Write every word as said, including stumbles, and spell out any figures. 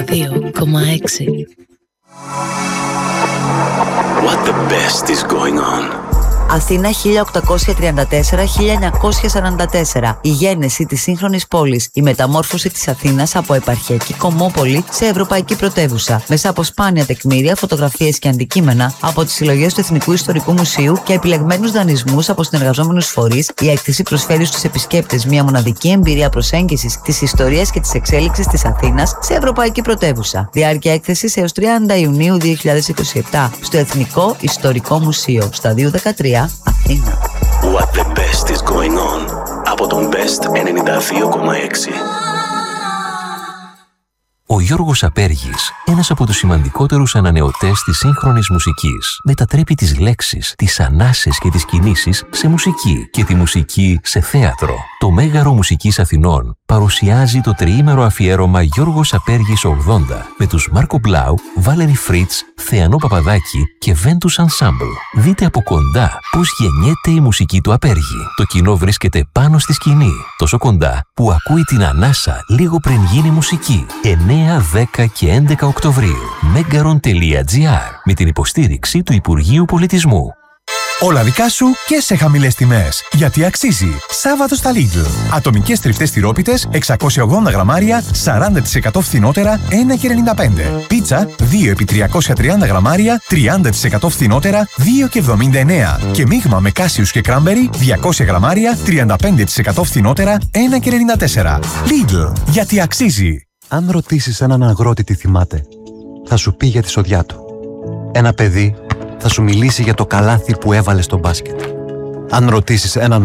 δύο κόμμα έξι. What the best is going on. Αθήνα χίλια οκτακόσια τριάντα τέσσερα με χίλια εννιακόσια σαράντα τέσσερα. Η γέννηση της σύγχρονης πόλης. Η μεταμόρφωση της Αθήνας από επαρχιακή κομμόπολη σε ευρωπαϊκή πρωτεύουσα. Μέσα από σπάνια τεκμήρια, φωτογραφίες και αντικείμενα από τις συλλογές του Εθνικού Ιστορικού Μουσείου και επιλεγμένους δανεισμούς από συνεργαζόμενους φορείς, η έκθεση προσφέρει στους επισκέπτες μια μοναδική εμπειρία προσέγγισης της ιστορίας και της εξέλιξης της Αθήνας σε ευρωπαϊκή πρωτεύουσα. Διάρκεια έκθεσης έως τριάντα Ιουνίου δύο χιλιάδες είκοσι επτά στο Εθνικό Ιστορικό Μουσείο, Σταδίου δεκατρία, Αθήνα. What the best is going on. Από τον Best ενενήντα δύο κόμμα έξι. Ο Γιώργος Απέργης, ένας από τους σημαντικότερους ανανεωτές της σύγχρονης μουσικής, μετατρέπει τις λέξεις, τις ανάσες και τις κινήσεις σε μουσική και τη μουσική σε θέατρο. Το Μέγαρο Μουσικής Αθηνών παρουσιάζει το τριήμερο αφιέρωμα Γιώργος Απέργης ογδόντα με τους Μάρκο Μπλάου, Βάλερη Φρίτς, Θεανό Παπαδάκη και Βέντους Ενσάμπλ. Δείτε από κοντά πώς γεννιέται η μουσική του Απέργη. Το κοινό βρίσκεται πάνω στη σκηνή, τόσο κοντά που ακούει την ανάσα λίγο πριν γίνει μουσική. εννέα, δέκα και έντεκα Οκτωβρίου. μέγαρον τελεία τζι άρ με την υποστήριξη του Υπουργείου Πολιτισμού. Όλα δικά σου και σε χαμηλές τιμές. Γιατί αξίζει. Σάββατο στα Lidl. Ατομικές τριφτές τυρόπιτες εξακόσια ογδόντα γραμμάρια, σαράντα τοις εκατό φθηνότερα, ένα και ενενήντα πέντε. Πίτσα δύο επί τριακόσια τριάντα γραμμάρια, τριάντα τοις εκατό φθηνότερα, δύο και εβδομήντα εννέα. Και μείγμα με κάσιους και κράμπερι, διακόσια γραμμάρια, τριάντα πέντε τοις εκατό φθηνότερα, ένα και ενενήντα τέσσερα. Lidl. Γιατί αξίζει. Αν ρωτήσεις έναν αγρότη τι θυμάται, θα σου πει για τη σοδιά του. Ένα παιδί θα σου μιλήσει για το καλάθι που έβαλε στο μπάσκετ. Αν ρωτήσεις έναν